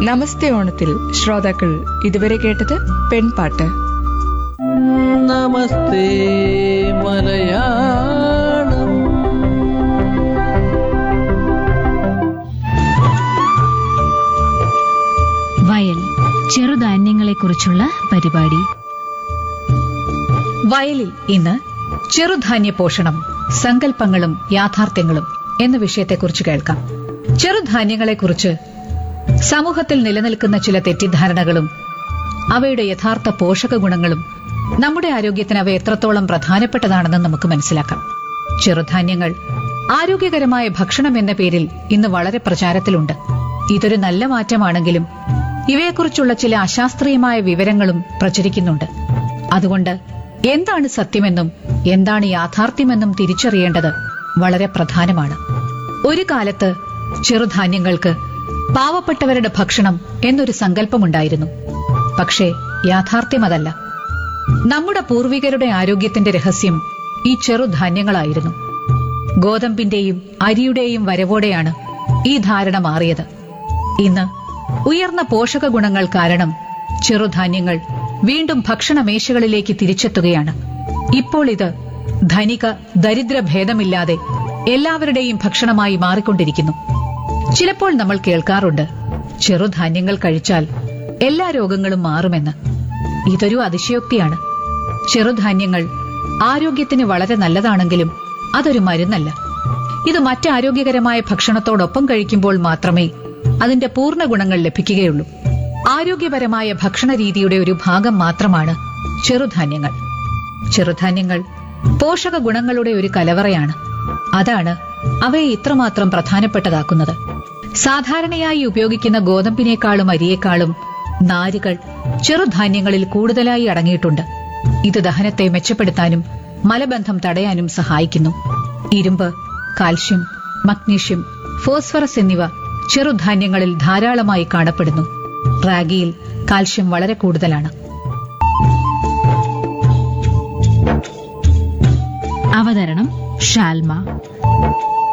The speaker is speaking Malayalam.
നമസ്തേ ഓണത്തിൽ ശ്രോതാക്കൾ ഇതുവരെ കേട്ടത് പെൺപാട്ട്. നമസ്തേ മലയാളം. വയൽ ചെറുധാന്യങ്ങളെക്കുറിച്ചുള്ള പരിപാടി. വയലിൽ ഇന്ന് ചെറുധാന്യ പോഷണം, സങ്കല്പങ്ങളും യാഥാർത്ഥ്യങ്ങളും എന്ന വിഷയത്തെക്കുറിച്ച് കേൾക്കാം. ചെറുധാന്യങ്ങളെക്കുറിച്ച് സമൂഹത്തിൽ നിലനിൽക്കുന്ന ചില തെറ്റിദ്ധാരണകളും അവയുടെ യഥാർത്ഥ പോഷക ഗുണങ്ങളും നമ്മുടെ ആരോഗ്യത്തിന് അവ എത്രത്തോളം പ്രധാനപ്പെട്ടതാണെന്ന് നമുക്ക് മനസ്സിലാക്കാം. ചെറുധാന്യങ്ങൾ ആരോഗ്യകരമായ ഭക്ഷണം എന്ന പേരിൽ ഇന്ന് വളരെ പ്രചാരത്തിലുണ്ട്. ഇതൊരു നല്ല മാറ്റമാണെങ്കിലും ഇവയെക്കുറിച്ചുള്ള ചില അശാസ്ത്രീയമായ വിവരങ്ങളും പ്രചരിക്കുന്നുണ്ട്. അതുകൊണ്ട് എന്താണ് സത്യമെന്നും എന്താണ് യാഥാർത്ഥ്യമെന്നും തിരിച്ചറിയേണ്ടത് വളരെ പ്രധാനമാണ്. ഒരു കാലത്ത് ചെറുധാന്യങ്ങൾക്ക് പാവപ്പെട്ടവരുടെ ഭക്ഷണം എന്നൊരു സങ്കല്പമുണ്ടായിരുന്നു. പക്ഷേ യാഥാർത്ഥ്യം അതല്ല. നമ്മുടെ പൂർവികരുടെ ആരോഗ്യത്തിന്റെ രഹസ്യം ഈ ചെറുധാന്യങ്ങളായിരുന്നു. ഗോതമ്പിന്റെയും അരിയുടെയും വരവോടെയാണ് ഈ ധാരണ മാറിയത്. ഇന്ന് ഉയർന്ന പോഷക ഗുണങ്ങൾ കാരണം ചെറുധാന്യങ്ങൾ വീണ്ടും ഭക്ഷണമേശകളിലേക്ക് തിരിച്ചെത്തുകയാണ്. ഇപ്പോൾ ഇത് ധനിക ദരിദ്ര ഭേദമില്ലാതെ എല്ലാവരുടെയും ഭക്ഷണമായി മാറിക്കൊണ്ടിരിക്കുന്നു. ചിലപ്പോൾ നമ്മൾ കേൾക്കാറുണ്ട്, ചെറുധാന്യങ്ങൾ കഴിച്ചാൽ എല്ലാ രോഗങ്ങളും മാറുമെന്ന്. ഇതൊരു അതിശയോക്തിയാണ്. ചെറുധാന്യങ്ങൾ ആരോഗ്യത്തിന് വളരെ നല്ലതാണെങ്കിലും അതൊരു മരുന്നല്ല. ഇത് മറ്റ് ആരോഗ്യകരമായ ഭക്ഷണത്തോടൊപ്പം കഴിക്കുമ്പോൾ മാത്രമേ അതിന്റെ പൂർണ്ണ ഗുണങ്ങൾ ലഭിക്കുകയുള്ളൂ. ആരോഗ്യപരമായ ഭക്ഷണ രീതിയുടെ ഒരു ഭാഗം മാത്രമാണ് ചെറുധാന്യങ്ങൾ. ചെറുധാന്യങ്ങൾ പോഷക ഗുണങ്ങളുടെ ഒരു കലവറയാണ്. അതാണ് അവയെ ഇത്രമാത്രം പ്രധാനപ്പെട്ടതാക്കുന്നത്. സാധാരണയായി ഉപയോഗിക്കുന്ന ഗോതമ്പിനേക്കാളും അരിയേക്കാളും നാരുകൾ ചെറുധാന്യങ്ങളിൽ കൂടുതലായി അടങ്ങിയിട്ടുണ്ട്. ഇത് ദഹനത്തെ മെച്ചപ്പെടുത്താനും മലബന്ധം തടയാനും സഹായിക്കുന്നു. ഇരുമ്പ്, കാൽഷ്യം, മഗ്നീഷ്യം, ഫോസ്ഫറസ് എന്നിവ ചെറുധാന്യങ്ങളിൽ ധാരാളമായി കാണപ്പെടുന്നു. റാഗിയിൽ കാൽഷ്യം വളരെ കൂടുതലാണ്. അവതരണം ഷാൽമ.